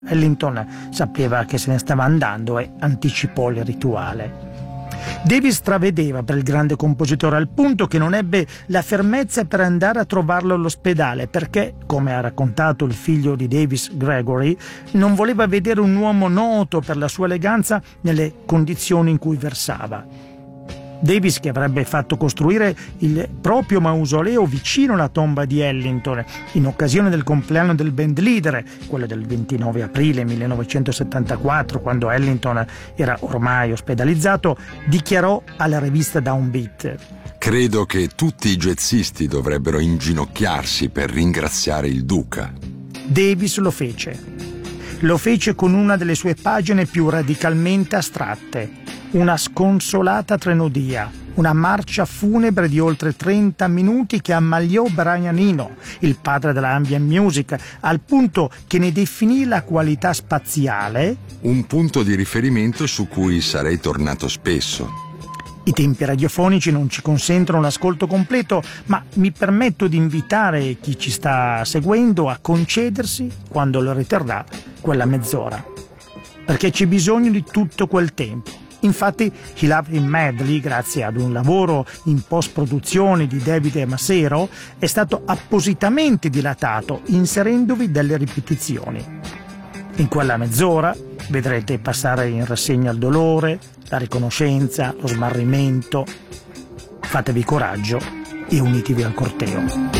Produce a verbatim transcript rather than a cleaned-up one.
Ellington sapeva che se ne stava andando e anticipò il rituale. Davis travedeva per il grande compositore al punto che non ebbe la fermezza per andare a trovarlo all'ospedale perché, come ha raccontato il figlio di Davis, Gregory, non voleva vedere un uomo noto per la sua eleganza nelle condizioni in cui versava. Davis, che avrebbe fatto costruire il proprio mausoleo vicino alla tomba di Ellington in occasione del compleanno del band leader, quello del ventinove aprile millenovecentosettantaquattro, quando Ellington era ormai ospedalizzato, dichiarò alla rivista Downbeat: credo che tutti i jazzisti dovrebbero inginocchiarsi per ringraziare il duca. Davis lo fece. Lo fece con una delle sue pagine più radicalmente astratte, una sconsolata trenodia, una marcia funebre di oltre trenta minuti che ammaliò Brian Eno, il padre della ambient music, al punto che ne definì la qualità spaziale un punto di riferimento su cui sarei tornato spesso. I tempi radiofonici non ci consentono un ascolto completo, ma mi permetto di invitare chi ci sta seguendo a concedersi, quando lo riterrà, quella mezz'ora, perché c'è bisogno di tutto quel tempo. Infatti He Loved Him Madly, grazie ad un lavoro in post-produzione di David Massero, è stato appositamente dilatato, inserendovi delle ripetizioni. In quella mezz'ora vedrete passare in rassegna il dolore, la riconoscenza, lo smarrimento. Fatevi coraggio e unitevi al corteo.